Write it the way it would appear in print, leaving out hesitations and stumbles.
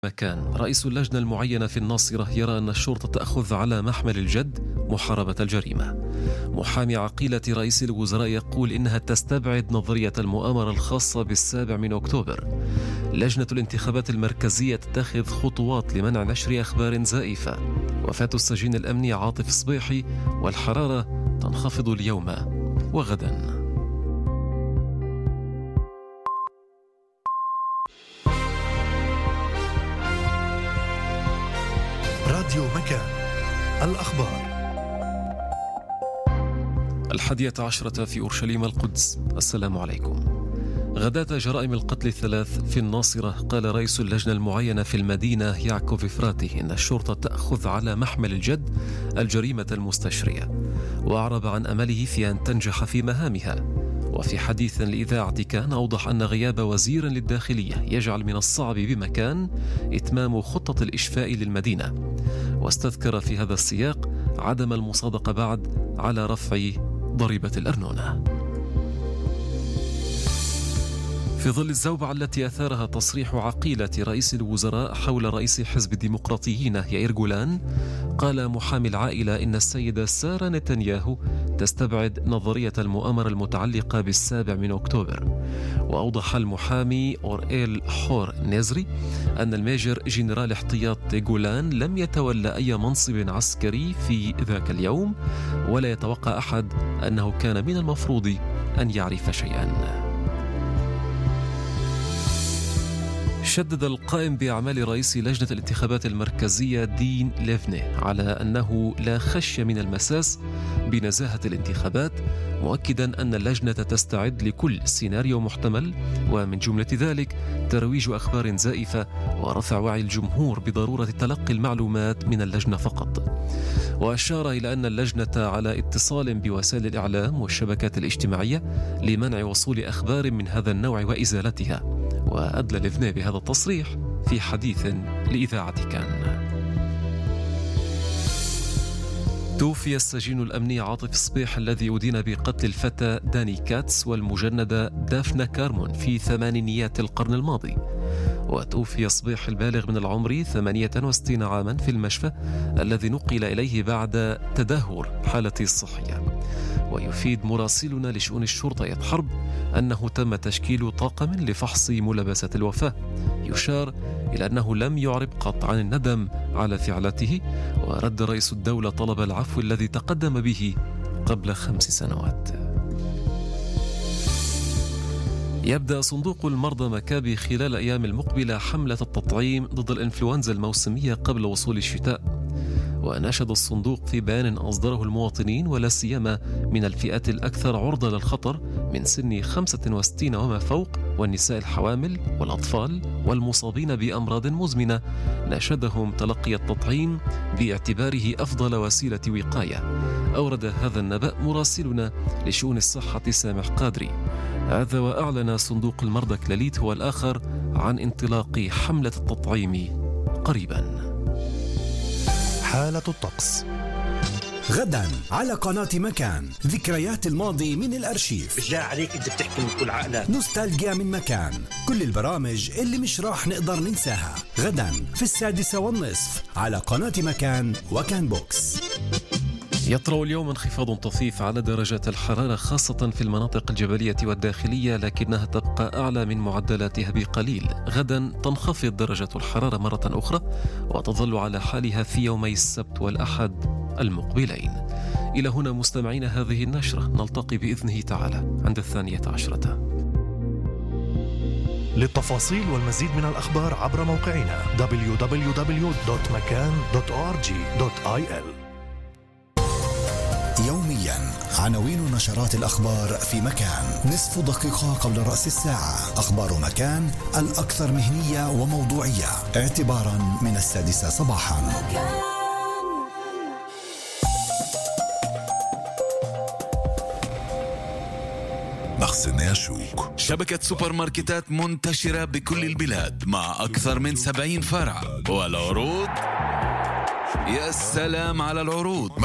مكان. رئيس اللجنة المعينة في الناصرة يرى أن الشرطة تأخذ على محمل الجد محاربة الجريمة. محامي عقيلة رئيس الوزراء يقول إنها تستبعد نظرية المؤامرة الخاصة بالسابع من أكتوبر. لجنة الانتخابات المركزية تتخذ خطوات لمنع نشر أخبار زائفة. وفاة السجين الأمني عاطف صبيحي، والحرارة تنخفض اليوم وغدا. راديو مكان، الأخبار 11 في أورشليم القدس. السلام عليكم. غداة جرائم القتل الثلاث في الناصرة، قال رئيس اللجنة المعينة في المدينة يعقوب إفراتي إن الشرطة تأخذ على محمل الجد الجريمة المستشرية، وأعرب عن أمله في أن تنجح في مهامها. وفي حديث لإذاعة كان أوضح أن غياب وزير للداخلية يجعل من الصعب بمكان إتمام خطة الإشفاء للمدينة، واستذكر في هذا السياق عدم المصادقة بعد على رفع ضريبة الأرنونة. في ظل الزوبعة التي أثارها تصريح عقيلة رئيس الوزراء حول رئيس حزب الديمقراطيين يائير جولان، قال محامي العائلة إن السيدة سارة نتنياهو تستبعد نظرية المؤامرة المتعلقة بالسابع من أكتوبر. وأوضح المحامي أوريل حور نزري أن الميجر جنرال احتياط جولان لم يتولى أي منصب عسكري في ذاك اليوم، ولا يتوقع أحد أنه كان من المفروض أن يعرف شيئا. شدد القائم بأعمال رئيس لجنة الانتخابات المركزية دين ليفني على أنه لا خشية من المساس بنزاهة الانتخابات، مؤكدا أن اللجنة تستعد لكل سيناريو محتمل، ومن جملة ذلك ترويج أخبار زائفة ورفع وعي الجمهور بضرورة تلقي المعلومات من اللجنة فقط. وأشار إلى أن اللجنة على اتصال بوسائل الإعلام والشبكات الاجتماعية لمنع وصول أخبار من هذا النوع وإزالتها. وأدلى ليفني بهذا التصريح في حديث لإذاعة كان. توفي السجين الأمني عاطف صبيح الذي أدين بقتل الفتى داني كاتس والمجندة دافنا كارمون في ثمانينيات القرن الماضي. وتوفي صبيح البالغ من العمر 68 عاما في المشفى الذي نقل إليه بعد تدهور حالته الصحية. ويفيد مراسلنا لشؤون الشرطة حرب أنه تم تشكيل طاقم لفحص ملابسات الوفاة. يشار إلى أنه لم يعرب قط عن الندم على فعلته، ورد رئيس الدولة طلب العفو الذي تقدم به قبل 5 سنوات. يبدأ صندوق المرضى مكابي خلال الأيام المقبلة حملة التطعيم ضد الإنفلونزا الموسمية قبل وصول الشتاء. وناشد الصندوق في بيان أصدره المواطنين ولا سيما من الفئات الأكثر عرضة للخطر من سن 65 وما فوق، والنساء الحوامل والأطفال والمصابين بأمراض مزمنة، ناشدهم تلقي التطعيم باعتباره أفضل وسيلة وقاية. أورد هذا النبأ مراسلنا لشؤون الصحة سامح قادري. هذا وأعلن صندوق المرضى كلاليت هو الآخر عن انطلاق حملة التطعيم قريبا. حالة الطقس غدا على قناة مكان، ذكريات الماضي من الأرشيف. بالله عليك أنت بتحكي من كل عقلك. نوستالجيا من مكان، كل البرامج اللي مش راح نقدر ننساها غدا في 6:30 على قناة مكان وكان بوكس. يطرأ اليوم انخفاض طفيف على درجات الحرارة خاصة في المناطق الجبلية والداخلية، لكنها تبقى أعلى من معدلاتها بقليل. غدا تنخفض درجة الحرارة مرة أخرى وتظل على حالها في يومي السبت والأحد المقبلين. إلى هنا مستمعين هذه النشرة، نلتقي بإذنه تعالى عند 12. للتفاصيل والمزيد من الأخبار عبر موقعنا www.makan.org.il. يوميا عناوين نشرات الأخبار في مكان، نصف دقيقة قبل رأس الساعة. أخبار مكان الأكثر مهنية وموضوعية اعتبارا من 6 صباحا. مخزن شوك، شبكة سوبر ماركتات منتشرة بكل البلاد مع أكثر من 70 فرع. والعروض، يا سلام على العروض!